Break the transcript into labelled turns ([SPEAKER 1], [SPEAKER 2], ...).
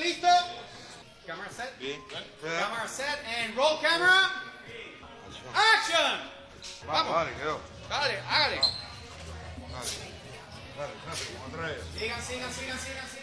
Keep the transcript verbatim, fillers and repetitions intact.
[SPEAKER 1] listo. Camera set.
[SPEAKER 2] Bien.
[SPEAKER 1] Camera set and roll camera. Action.
[SPEAKER 2] Vamos, dale, quedó.
[SPEAKER 1] Dale, hágale.
[SPEAKER 2] Dale, dale, dale, como atrás.
[SPEAKER 1] Sigan, sigan, sigan, sigan, sigan.